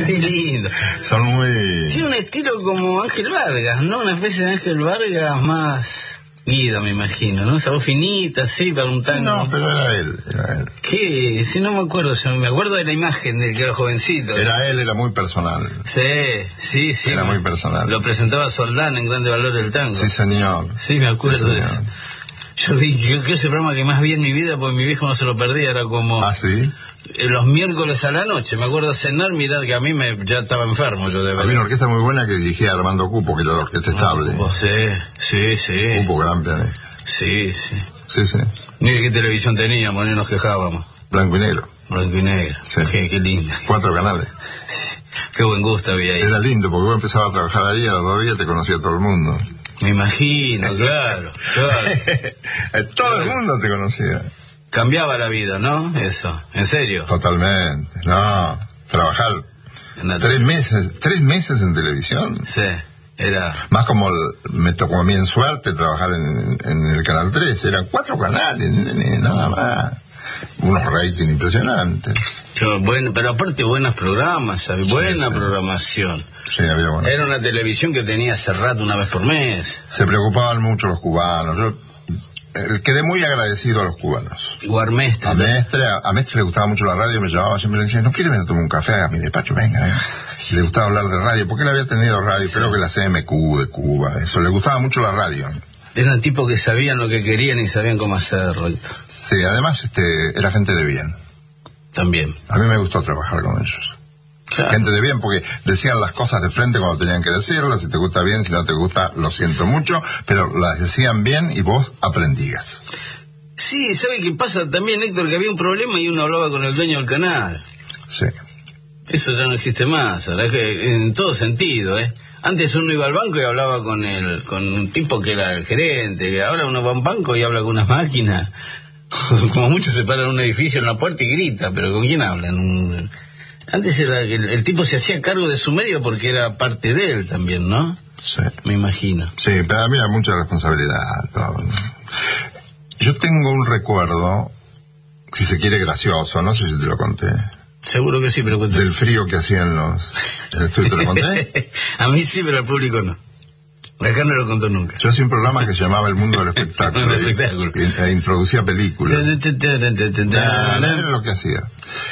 Qué lindo. Son muy... Tiene un estilo como Ángel Vargas, ¿no? Una especie de Ángel Vargas más Guido, me imagino, ¿no? Esa voz finita, sí, para un tango. No, pero era él. ¿Qué? Si no me acuerdo, me acuerdo de la imagen del que era jovencito. Era él, era muy personal. Sí. Era muy personal. Lo presentaba Soldán en Grande Valor del Tango. Sí, señor. Sí, me acuerdo Sí, de eso. Yo creo que ese programa que más vi en mi vida, porque mi viejo no se lo perdía, era como... ¿Ah, sí? Los miércoles a la noche, me acuerdo cenar, mirad que a mí ya estaba enfermo yo de verdad. Había una orquesta muy buena que dirigía Armando Cupo, que era la orquesta estable. Sí. Cupo, gran pianista. Sí. Sí. Ni de qué televisión teníamos, ni nos quejábamos. Blanco y negro. Blanco y negro. Sí. Qué lindo. 4 canales. Qué buen gusto había ahí. Era lindo, porque vos empezabas a trabajar ahí, a los 2 días te conocía todo el mundo. Me imagino, claro. Todo el mundo te conocía. Cambiaba la vida, ¿no? Eso, ¿en serio? Totalmente. No, trabajar 3 meses en televisión. Sí, era... Más como me tocó a mí en suerte trabajar en el Canal 3. Eran 4 canales, nada más. Unos ratings impresionantes. Pero aparte buenos programas, buena programación. Sí, había bueno. Era una televisión que tenía hace rato, una vez por mes. Se preocupaban mucho los cubanos. Yo quedé muy agradecido a los cubanos. O a Mestre. A Mestre le gustaba mucho la radio, me llamaba siempre, le decía, ¿no quiere venir a tomar un café a mi despacho? Venga. Y le gustaba hablar de radio, porque él había tenido radio, creo que la CMQ de Cuba, eso, le gustaba mucho la radio. Eran tipos que sabían lo que querían y sabían cómo hacerlo. Sí, además era gente de bien. También. A mí me gustó trabajar con ellos. Claro. Gente de bien, porque decían las cosas de frente cuando tenían que decirlas. Si te gusta bien, si no te gusta, lo siento mucho, pero las decían bien y vos aprendías. Sí, ¿sabe qué pasa también, Héctor? Que había un problema y uno hablaba con el dueño del canal. Sí. Eso ya no existe más, ahora es que en todo sentido, Antes uno iba al banco y hablaba con un tipo que era el gerente, ahora uno va a un banco y habla con unas máquinas. Como muchos se paran en un edificio en la puerta y grita, pero ¿con quién hablan? Antes era el tipo se hacía cargo de su medio porque era parte de él también, ¿no? Sí. Me imagino. Sí, pero a mí era mucha responsabilidad. Todo, ¿no? Yo tengo un recuerdo, si se quiere gracioso, no sé si te lo conté. Seguro que sí, pero cuéntame. Del frío que hacían ¿el estudio te lo conté? A mí sí, pero al público no. Acá no lo contó nunca. Yo hacía un programa que se llamaba El Mundo del Espectáculo. E introducía películas. Era lo que hacía.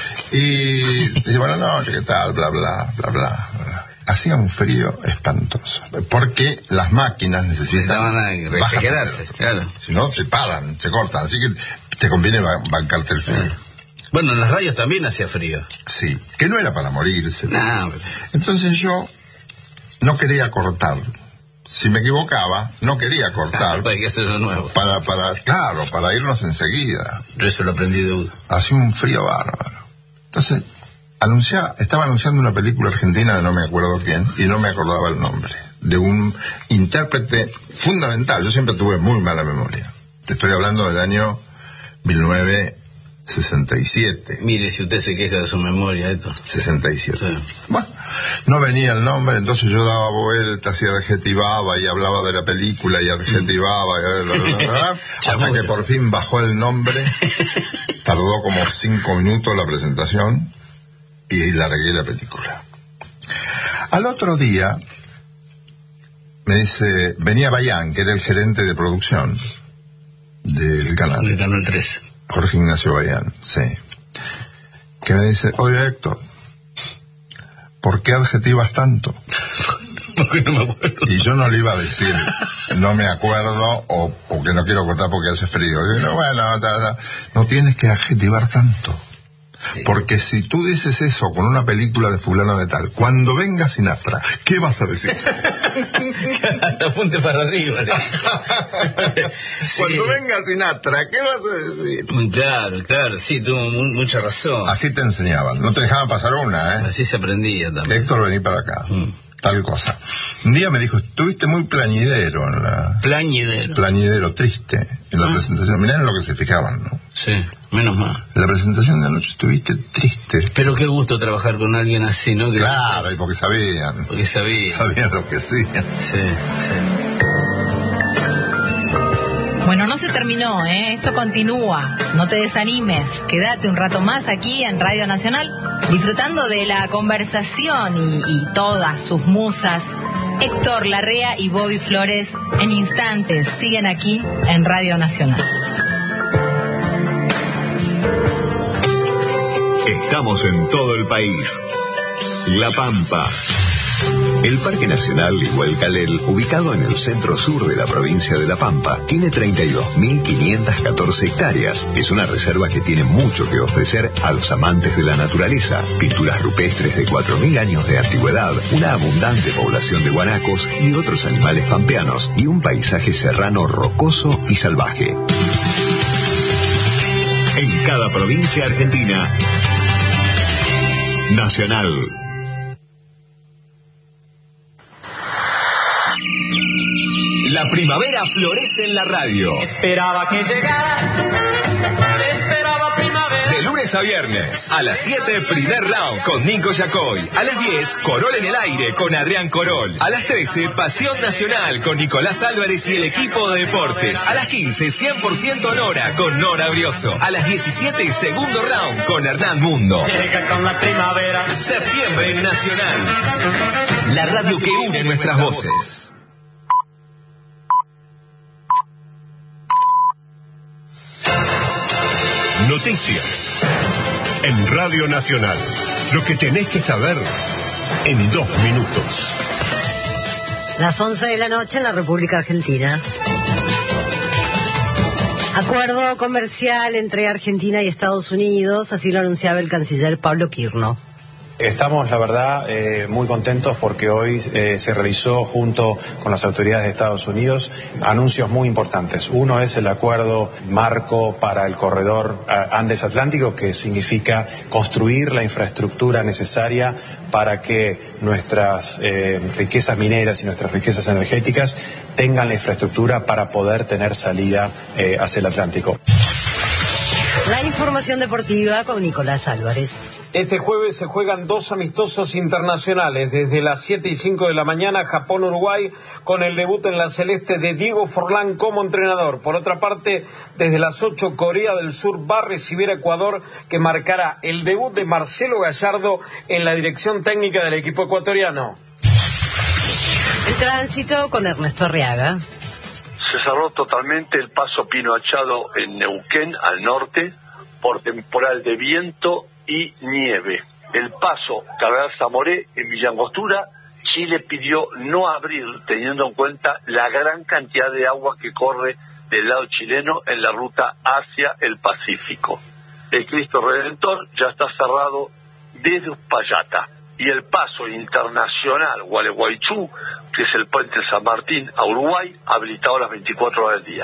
Y buena noche, ¿qué tal? Bla, bla, bla, bla. Hacía un frío espantoso. Porque las máquinas necesitaban refrigerarse, claro. Si no, se paran, se cortan. Así que te conviene bancarte el frío. Bueno, en las radios también hacía frío. Sí, que no era para morirse. No, entonces yo no quería cortar. Si me equivocaba, no quería cortar. Hay que hacerlo nuevo. Para irnos enseguida. Yo eso lo aprendí de Udo. Hacía un frío bárbaro. Entonces, estaba anunciando una película argentina de no me acuerdo quién, y no me acordaba el nombre, de un intérprete fundamental. Yo siempre tuve muy mala memoria. Te estoy hablando del año 1967. Mire, si usted se queja de su memoria, esto. 67. Sí. Bueno, no venía el nombre, entonces yo daba vueltas y adjetivaba y hablaba de la película y adjetivaba hasta que por fin bajó el nombre. Tardó como 5 minutos la presentación y largué la película. Al otro día me dice, venía Bayán, que era el gerente de producción del canal. Del Canal 3. Jorge Ignacio Bayán, sí. Que me dice, oye Héctor, ¿por qué adjetivas tanto? Porque no me acuerdo. Y yo no le iba a decir, no me acuerdo, o que no quiero cortar porque hace frío. Y yo, bueno, no tienes que adjetivar tanto. Porque si tú dices eso con una película de fulano de tal, cuando venga Sinatra, ¿qué vas a decir? Apunte para arriba. Cuando venga Sinatra, ¿qué vas a decir? Claro, sí, tuvo mucha razón. Así te enseñaban, no te dejaban pasar una, Así se aprendía también. Héctor, vení para acá. Tal cosa. Un día me dijo, estuviste muy plañidero en la... Plañidero, triste en la presentación. Mirá en lo que se fijaban, ¿no? Sí, menos mal. En la presentación de anoche estuviste triste. Pero qué gusto trabajar con alguien así, ¿no? Que claro, y porque sabían. Sabían lo que hacían. Sí. Bueno, no se terminó, esto continúa. No te desanimes, quédate un rato más aquí en Radio Nacional, disfrutando de la conversación y todas sus musas. Héctor Larrea y Bobby Flores en instantes siguen aquí en Radio Nacional. Estamos en todo el país. La Pampa. El Parque Nacional Igualcalel, ubicado en el centro-sur de la provincia de La Pampa, tiene 32.514 hectáreas. Es una reserva que tiene mucho que ofrecer a los amantes de la naturaleza. Pinturas rupestres de 4.000 años de antigüedad, una abundante población de guanacos y otros animales pampeanos, y un paisaje serrano rocoso y salvaje. En cada provincia argentina, Nacional. La primavera florece en la radio. Esperaba que llegaras, esperaba primavera. De lunes a viernes, a las 7, primer round con Nico Yacoy. A las 10, Corol en el aire con Adrián Corol. A las 13, Pasión Nacional con Nicolás Álvarez y el equipo de deportes. A las 15, 100% Nora con Nora Brioso. A las 17, segundo round con Hernán Mundo. Llega con la primavera. Septiembre en Nacional. La radio que une nuestras voces. Noticias en Radio Nacional. Lo que tenés que saber en 2 minutos. Las 11 de la noche en la República Argentina. Acuerdo comercial entre Argentina y Estados Unidos, así lo anunciaba el canciller Pablo Quirno. Estamos, la verdad, muy contentos porque hoy se realizó junto con las autoridades de Estados Unidos anuncios muy importantes. Uno es el acuerdo marco para el corredor Andes Atlántico, que significa construir la infraestructura necesaria para que nuestras riquezas mineras y nuestras riquezas energéticas tengan la infraestructura para poder tener salida hacia el Atlántico. La información deportiva con Nicolás Álvarez. Este jueves se juegan 2 amistosos internacionales. Desde las 7:05 de la mañana, Japón-Uruguay, con el debut en la celeste de Diego Forlán como entrenador. Por otra parte, desde las 8, Corea del Sur va a recibir a Ecuador, que marcará el debut de Marcelo Gallardo en la dirección técnica del equipo ecuatoriano. El tránsito con Ernesto Arriaga. Se cerró totalmente el paso Pino Achado en Neuquén, al norte, por temporal de viento y nieve. El paso Cardenal Zamoré en Villa Angostura, Chile pidió no abrir, teniendo en cuenta la gran cantidad de agua que corre del lado chileno en la ruta hacia el Pacífico. El Cristo Redentor ya está cerrado desde Uspallata. Y el paso internacional Gualeguaychú, que es el puente San Martín a Uruguay, habilitado las 24 horas del día.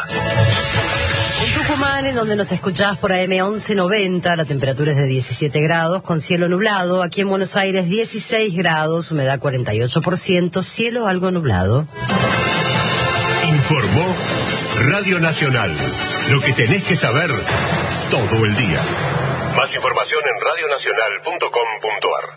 En Tucumán, en donde nos escuchás por AM 1190, la temperatura es de 17 grados, con cielo nublado. Aquí en Buenos Aires, 16 grados, humedad 48%, cielo algo nublado. Informó Radio Nacional. Lo que tenés que saber todo el día. Más información en radionacional.com.ar.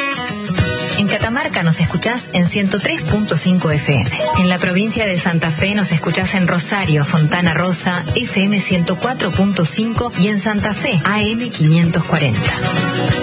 En Catamarca nos escuchás en 103.5 FM. En la provincia de Santa Fe nos escuchás en Rosario, Fontana Rosa, FM 104.5 y en Santa Fe, AM 540.